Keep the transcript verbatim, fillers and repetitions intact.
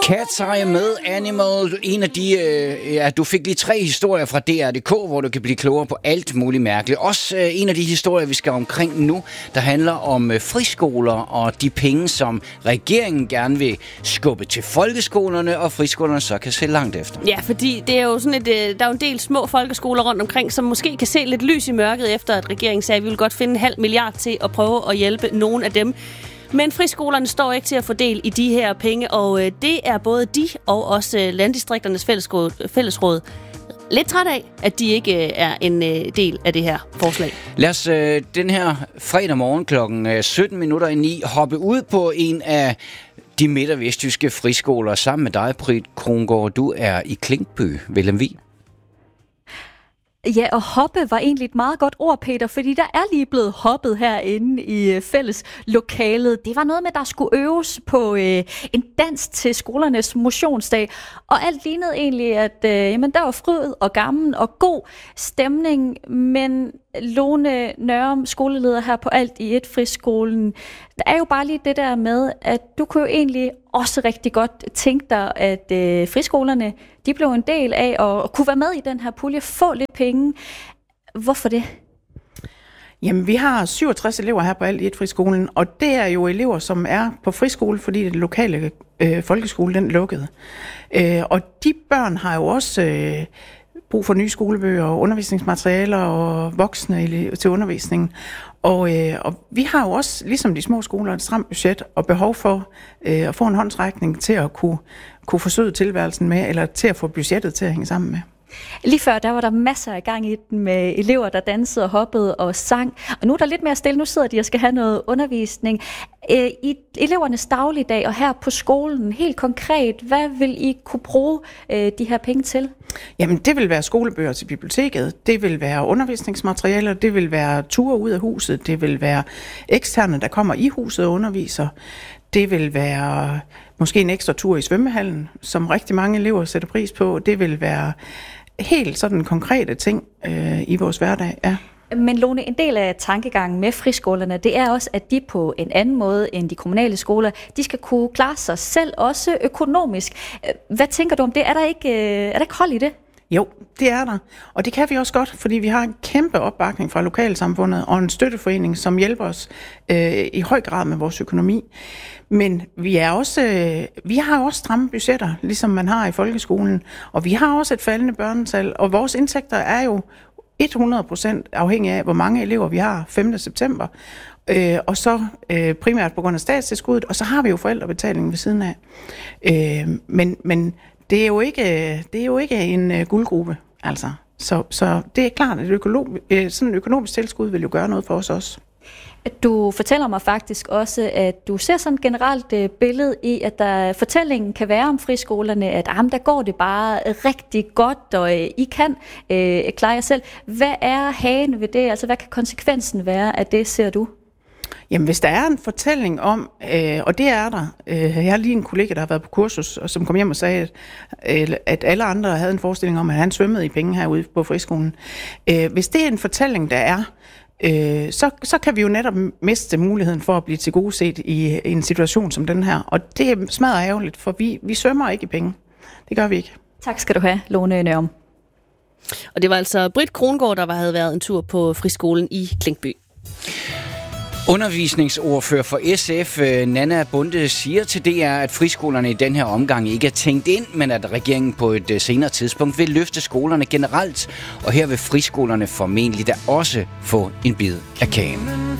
Cat's Eye med Animal. En af de, øh, ja, du fik lige tre historier fra D R punktum d k, hvor du kan blive klogere på alt muligt mærkeligt. Også øh, en af de historier, vi skal omkring nu, der handler om øh, friskoler og de penge, som regeringen gerne vil skubbe til folkeskolerne, og friskolerne så kan se langt efter. Ja, fordi det er jo sådan et, øh, der er jo en del små folkeskoler rundt omkring, som måske kan se lidt lys i mørket, efter at regeringen sagde, at vi vil godt finde en halv milliard til at prøve at hjælpe nogle af dem. Men friskolerne står ikke til at få del i de her penge, og øh, det er både de og også øh, Landdistrikternes fællesråd, fællesråd lidt træt af, at de ikke øh, er en øh, del af det her forslag. Lad os øh, den her fredag morgen klokken øh, sytten minutter i ni hoppe ud på en af de midt- og vestjyske friskoler sammen med dig, Britt Krongård. Du er i Klinkby ved Lemvig. Ja, og hoppe var egentlig et meget godt ord, Peter, fordi der er lige blevet hoppet herinde i fælles lokalet. Det var noget med, der skulle øves på øh, en dans til skolernes motionsdag, og alt lignede egentlig, at øh, jamen, der var fryd og gammel og god stemning, men Lone Nørum, skoleleder her på Alt i et Friskolen, der er jo bare lige det der med, at du kunne jo egentlig også rigtig godt tænke dig, at øh, friskolerne, de blev en del af og, og kunne være med i den her pulje, få lidt penge. Hvorfor det? Jamen, vi har syvogtres elever her på Alt i et Friskolen, og det er jo elever, som er på friskole, fordi den lokale øh, folkeskole, den lukkede. Øh, og de børn har jo også øh, brug for nye skolebøger og undervisningsmaterialer og voksne til undervisningen. Og, øh, og vi har jo også, ligesom de små skoler, et stramt budget og behov for øh, at få en håndsrækning til at kunne, kunne forsøge tilværelsen med, eller til at få budgettet til at hænge sammen med. Lige før, der var der masser af gang i den med elever, der dansede og hoppede og sang. Og nu er der lidt mere stille. Nu sidder de og skal have noget undervisning. I elevernes dagligdag og her på skolen, helt konkret, hvad vil I kunne bruge de her penge til? Jamen, det vil være skolebøger til biblioteket. Det vil være undervisningsmaterialer. Det vil være ture ud af huset. Det vil være eksterne, der kommer i huset og underviser. Det vil være måske en ekstra tur i svømmehallen, som rigtig mange elever sætter pris på. Det vil være helt sådan konkrete ting øh, i vores hverdag, ja. Men Lone, en del af tankegangen med friskolerne, det er også, at de på en anden måde end de kommunale skoler, de skal kunne klare sig selv, også økonomisk. Hvad tænker du om det? Er der ikke, er der ikke hold i det? Jo, det er der. Og det kan vi også godt, fordi vi har en kæmpe opbakning fra lokalsamfundet og en støtteforening, som hjælper os øh, i høj grad med vores økonomi. Men vi er også, øh, vi har også stramme budgetter, ligesom man har i folkeskolen. Og vi har også et faldende børnetal, og vores indtægter er jo hundrede procent afhængig af, hvor mange elever vi har femte september. Øh, og så øh, primært på grund af statstilskuddet, og så har vi jo forældrebetalingen ved siden af. Øh, men, men det er jo ikke, det er jo ikke en uh, guldgruppe, altså. Så, så det er klart, at økonom, øh, sådan en økonomisk tilskud vil jo gøre noget for os også. Du fortæller mig faktisk også, at du ser sådan et generelt øh, billede i, at der, fortællingen kan være om friskolerne, at ah, der går det bare rigtig godt, og øh, I kan øh, klare jer selv. Hvad er hagen ved det? Altså, hvad kan konsekvensen være af det, ser du? Jamen, hvis der er en fortælling om, øh, og det er der, øh, jeg har lige en kollega, der har været på kursus, og som kom hjem og sagde, at, øh, at alle andre havde en forestilling om, at han svømmede i penge herude på friskolen. Øh, hvis det er en fortælling, der er, øh, så, så kan vi jo netop miste muligheden for at blive tilgodeset i, i en situation som den her. Og det er smadret ærgerligt, for vi, vi svømmer ikke i penge. Det gør vi ikke. Tak skal du have, Lone Nørum. Og det var altså Britt Krongård, der havde været en tur på friskolen i Klinkby. Undervisningsordfører for S F, Nanna Bonde, siger til D R, at friskolerne i den her omgang ikke er tænkt ind, men at regeringen på et senere tidspunkt vil løfte skolerne generelt, og her vil friskolerne formentlig da også få en bid af kagen.